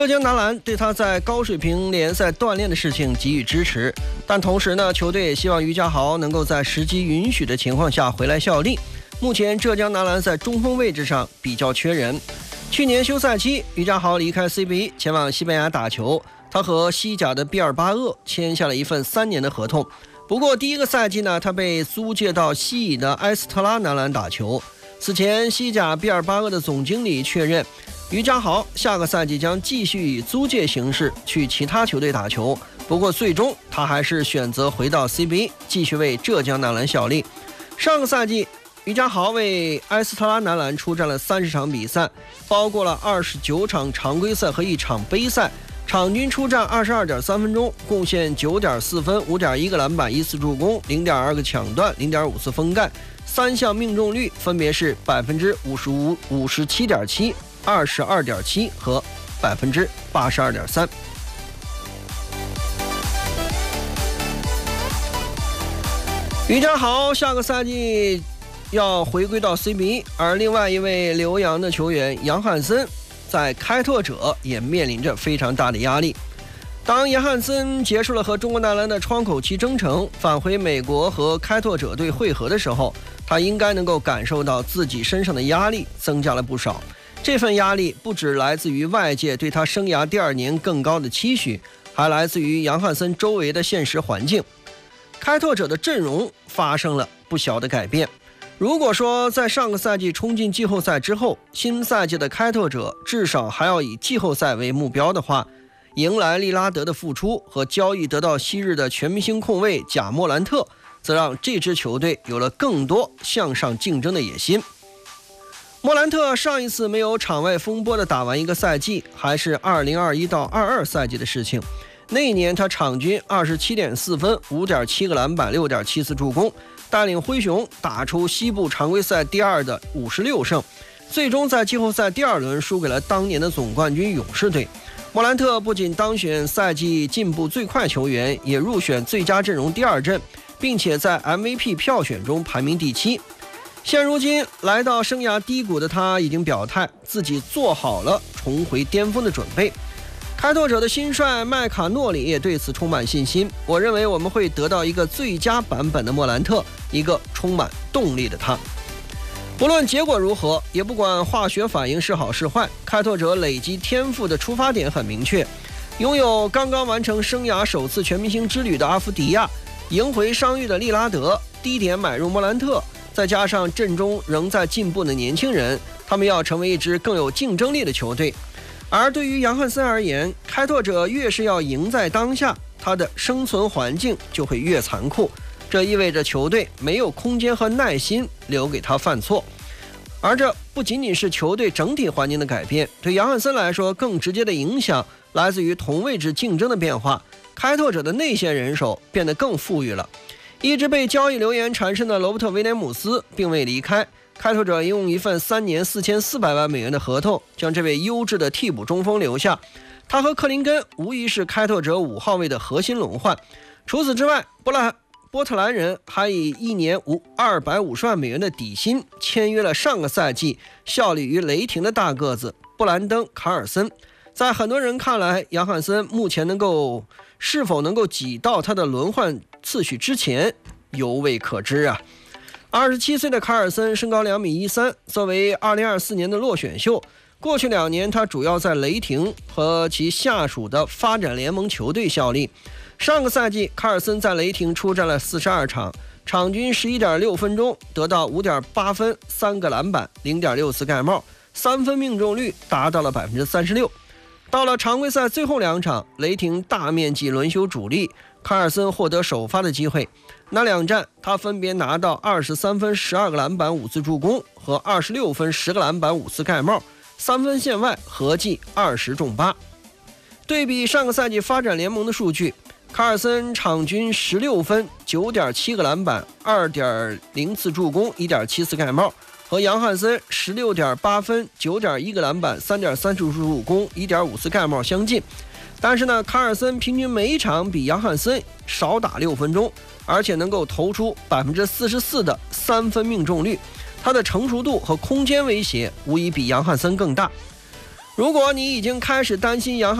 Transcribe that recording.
浙江男篮对他在高水平联赛锻炼的事情给予支持，但同时呢，球队也希望于家豪能够在时机允许的情况下回来效力。目前浙江男篮在中锋位置上比较缺人。去年休赛期，于家豪离开 CBA 前往西班牙打球，他和西甲的毕尔巴鄂签下了一份3年的合同。不过第一个赛季呢，他被租借到西乙的埃斯特拉男篮打球。此前，西甲毕尔巴鄂的总经理确认，于家豪下个赛季将继续以租借形式去其他球队打球，不过最终他还是选择回到 CBA 继续为浙江男篮效力。上个赛季，于家豪为埃斯特拉男篮出战了30场比赛，包括了29场常规赛和1场杯赛，场均出战22.3分钟，贡献9.4分、5.1个篮板、1次助攻、0.2个抢断、0.5次封盖，3项命中率分别是55%、57.7%、22.7%和82.3%。于家豪下个赛季要回归到 CBA， 而另外一位留洋的球员杨汉森在开拓者也面临着非常大的压力。当杨汉森结束了和中国男篮的窗口期征程，返回美国和开拓者队会合的时候，他应该能够感受到自己身上的压力增加了不少。这份压力不只来自于外界对他生涯第2年更高的期许，还来自于杨汉森周围的现实环境。开拓者的阵容发生了不小的改变。如果说在上个赛季冲进季后赛之后，新赛季的开拓者至少还要以季后赛为目标的话，迎来利拉德的复出和交易得到昔日的全明星控卫贾莫兰特，则让这支球队有了更多向上竞争的野心。莫兰特上一次没有场外风波的打完一个赛季，还是2021到22赛季的事情。那一年他场均27.4分、5.7个篮板、6.7次助攻，带领灰熊打出西部常规赛第2的56胜，最终在季后赛第2轮输给了当年的总冠军勇士队。莫兰特不仅当选赛季进步最快球员，也入选最佳阵容第2阵，并且在 MVP 票选中排名第7。现如今来到生涯低谷的他已经表态，自己做好了重回巅峰的准备。开拓者的新帅麦卡诺里也对此充满信心，我认为我们会得到一个最佳版本的莫兰特，一个充满动力的他。不论结果如何，也不管化学反应是好是坏，开拓者累积天赋的出发点很明确，拥有刚刚完成生涯首次全明星之旅的阿夫迪亚，赢回伤愈的利拉德，低点买入莫兰特，再加上阵中仍在进步的年轻人，他们要成为一支更有竞争力的球队。而对于杨汉森而言，开拓者越是要赢在当下，他的生存环境就会越残酷，这意味着球队没有空间和耐心留给他犯错。而这不仅仅是球队整体环境的改变，对杨汉森来说更直接的影响来自于同位置竞争的变化。开拓者的内线人手变得更富裕了，一直被交易流言缠身的罗伯特·威廉姆斯并未离开，开拓者用一份3年4400万美元的合同将这位优质的替补中锋留下。他和克林根无疑是开拓者5号位的核心轮换。除此之外，波特兰人还以1年250万美元的底薪签约了上个赛季效力于雷霆的大个子布兰登·卡尔森。在很多人看来，杨汉森目前是否能够挤到他的轮换次序之前，犹未可知啊。27岁的卡尔森身高2.13米，作为2024年的落选秀，过去2年他主要在雷霆和其下属的发展联盟球队效力。上个赛季，卡尔森在雷霆出战了42场，场均11.6分钟，得到5.8分、3个篮板、0.6次盖帽，3分命中率达到了36%。到了常规赛最后2场，雷霆大面积轮休主力，卡尔森获得首发的机会。那2战他分别拿到23分、12个篮板、5次助攻和26分、10个篮板、5次盖帽，3分线外合计20中8。对比上个赛季发展联盟的数据，卡尔森场均16分、9.7个篮板、2.0次助攻、1.7次盖帽，和杨汉森16.8分、9.1个篮板、3.3次助攻、1.5次盖帽相近。但是呢，卡尔森平均每一场比杨汉森少打6分钟，而且能够投出44%的3分命中率，他的成熟度和空间威胁无疑比杨汉森更大。 如果你已经开始担心杨